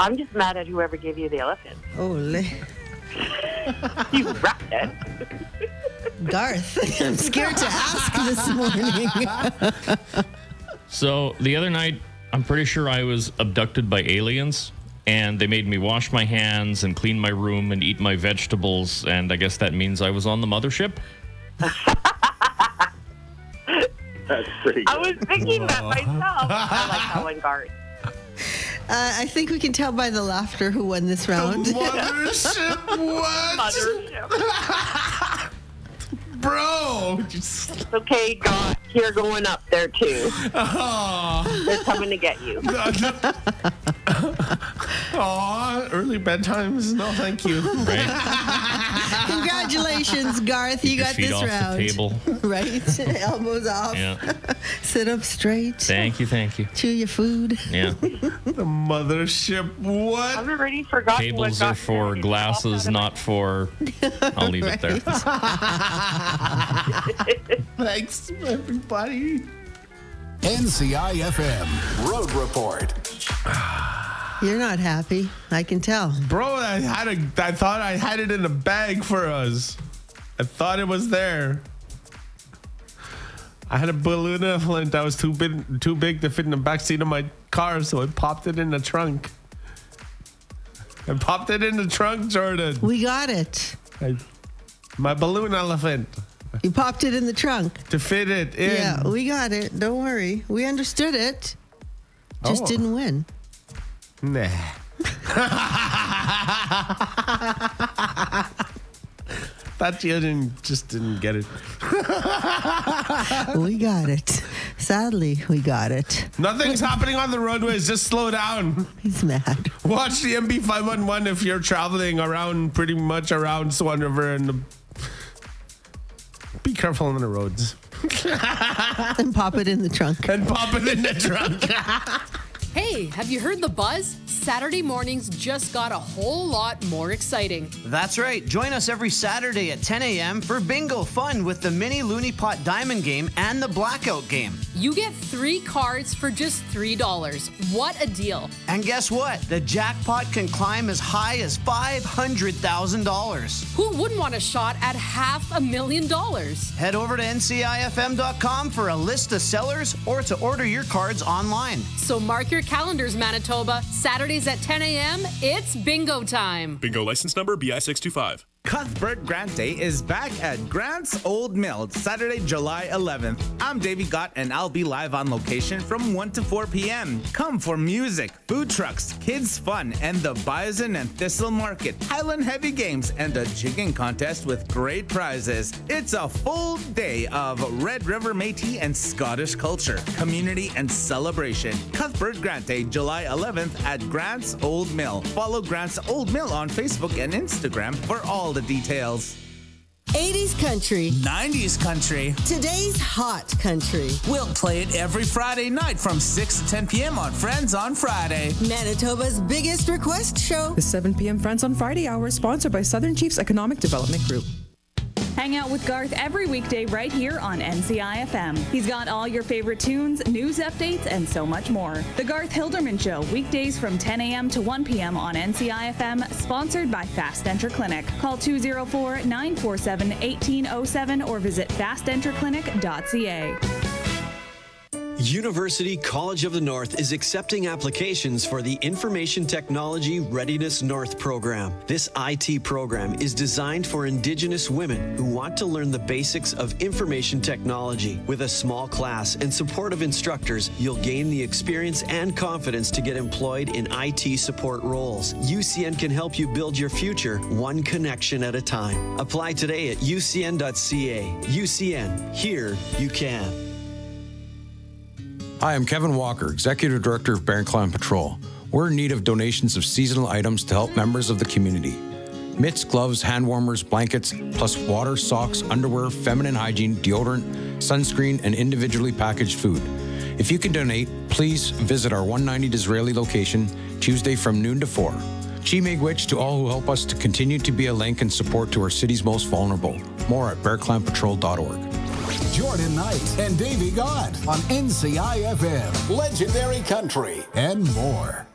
I'm just mad at whoever gave you the elephant. Ole. You rat. Garth, I'm scared to ask this morning. So the other night, I'm pretty sure I was abducted by aliens, and they made me wash my hands and clean my room and eat my vegetables, and I guess that means I was on the mothership. That's pretty good. I was thinking that myself. I like that one, Garth. I think we can tell by the laughter who won this round. Mothership, what? Mothership. Bro. It's okay, God. You're going up there, too. Oh. They're coming to get you. Aw, early bedtimes? No, thank you. Right? Congratulations, Garth. You Your got feet this off round. the table. Right? Elbows off. Yeah. Sit up straight. Thank you. Chew your food. Yeah. The mothership, what? I've already forgotten what Tables got are for you. glasses, not for... I'll leave it there. Thanks, everybody. NCIFM Road Report. You're not happy. I can tell. Bro, I thought I had it in a bag for us. I thought it was there. I had a balloon elephant that was too big to fit in the back seat of my car, so I popped it in the trunk. Jordan. We got it. My balloon elephant. You popped it in the trunk. To fit it in. Yeah, we got it. Don't worry. We understood it. Just didn't win. Nah. Thought you didn't get it. We got it. Sadly, we got it. Nothing's happening on the roadways. Just slow down. He's mad. Watch the MB511 if you're traveling around, pretty much around Swan River, and be careful on the roads. And pop it in the trunk. Hey, have you heard the buzz? Saturday mornings just got a whole lot more exciting. That's right. Join us every Saturday at 10 a.m. for bingo fun with the mini Looney Pot Diamond game and the Blackout game. You get 3 cards for just $3. What a deal. And guess what? The jackpot can climb as high as $500,000. Who wouldn't want a shot at $500,000? Head over to ncifm.com for a list of sellers or to order your cards online. So mark your calendars, Manitoba. Saturdays at 10 a.m., it's bingo time. Bingo license number BI625. Cuthbert Grant Day is back at Grant's Old Mill, Saturday, July 11th. I'm Davey Gott, and I'll be live on location from 1 to 4 p.m. Come for music, food trucks, kids fun, and the Bison and Thistle Market, Highland Heavy Games, and a jigging contest with great prizes. It's a full day of Red River Métis and Scottish culture, community, and celebration. Cuthbert Grant Day, July 11th at Grant's Old Mill. Follow Grant's Old Mill on Facebook and Instagram for all the details. 80s country. 90s country. Today's hot country. We'll play it every Friday night from 6 to 10 p.m. on Friends on Friday. Manitoba's biggest request show. The 7 p.m. Friends on Friday hour is sponsored by Southern Chiefs Economic Development Group. Hang out with Garth every weekday right here on NCIFM. He's got all your favorite tunes, news updates, and so much more. The Garth Hilderman Show, weekdays from 10 a.m. to 1 p.m. on NCIFM, sponsored by Fast Enter Clinic. Call 204-947-1807 or visit fastenterclinic.ca. University College of the North is accepting applications for the Information Technology Readiness North program. This IT program is designed for Indigenous women who want to learn the basics of information technology. With a small class and supportive instructors, you'll gain the experience and confidence to get employed in IT support roles. UCN can help you build your future one connection at a time. Apply today at ucn.ca. UCN, here you can. Hi, I'm Kevin Walker, Executive Director of Bear and Clan Patrol. We're in need of donations of seasonal items to help members of the community. Mitts, gloves, hand warmers, blankets, plus water, socks, underwear, feminine hygiene, deodorant, sunscreen, and individually packaged food. If you can donate, please visit our 190 Disraeli location, Tuesday from noon to 4. Chi Miigwech to all who help us to continue to be a link and support to our city's most vulnerable. More at bearclanpatrol.org. Jordan Knight and Davey Gott on NCIFM, Legendary Country, and more.